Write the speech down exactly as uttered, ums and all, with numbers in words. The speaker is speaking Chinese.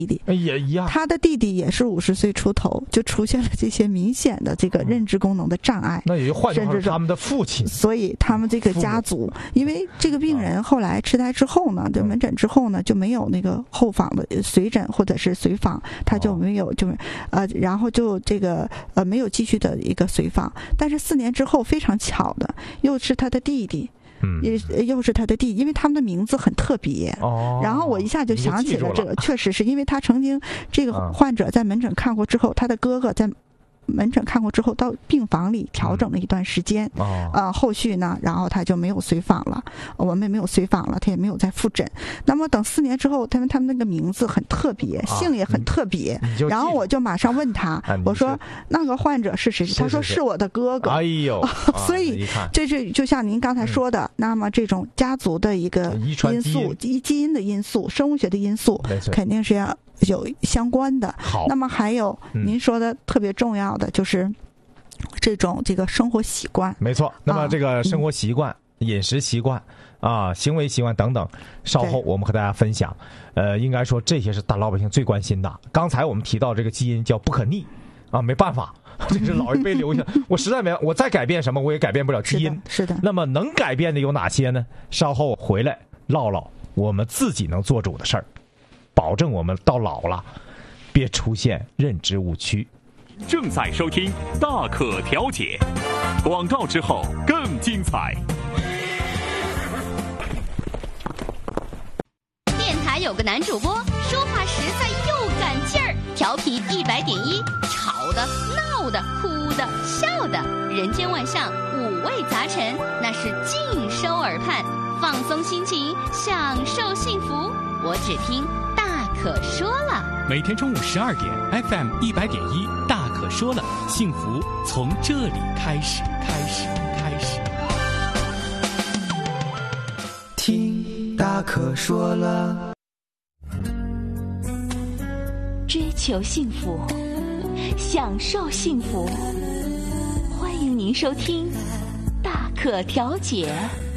弟弟也一样， 他的弟弟也是五十岁出头，就出现了这些明显的这个认知功能的障碍。 那也就换句话说，他们的父亲， 所以他们这个家族，因为这个病人后来痴呆之后呢，就门诊之后呢，就没有那个后访的随诊或者是随访，他就没有就是呃，然后就这个呃没有继续的一个随访。但是四年之后，非常巧的，又是他的弟弟。 嗯， 也又是他的弟，因为他们的名字很特别。 哦， 然后我一下就想起了这个，确实是因为他曾经这个患者在门诊看过之后，他的哥哥在门诊看过之后，到病房里调整了一段时间。 哦， 呃，后续呢，然后他就没有随访了，我们没有随访了，他也没有再复诊。那么等四年之后，他们他们那个名字很特别， 啊、 姓也很特别。然后我就马上问他， 啊、 我说那个患者是谁？ 是他说是我的哥哥。 哎呦， 所以这是就像您刚才说的，嗯、那么这种家族的一个因素，基因基因的因素，生物学的因素，肯定是要有相关的。 好， 那么还有、嗯、您说的特别重要的就是这种这个生活习惯。 没错，那么这个生活习惯、啊嗯、饮食习惯啊、行为习惯等等，稍后我们和大家分享。呃，应该说这些是大老百姓最关心的。刚才我们提到这个基因叫不可逆啊，没办法，这是老一辈留下，我实在没，我再改变什么我也改变不了基因。 是的。是的。 那么能改变的有哪些呢？稍后回来唠唠我们自己能做主的事儿，保证我们到老了别出现认知误区。 正在收听大可调解，广告之后更精彩。 电台有个男主播，说话实在又赶劲儿，调皮一百点一，吵的、闹的、哭的、笑的，人间万象，五味杂陈，那是尽收耳畔，放松心情，享受幸福。我只听大可说了。 每天中午十二点 ，F M 一百点一，大可说了，幸福从这里开始，开始，开始。 听大可说了， 追求幸福，享受幸福，欢迎您收听大可调解。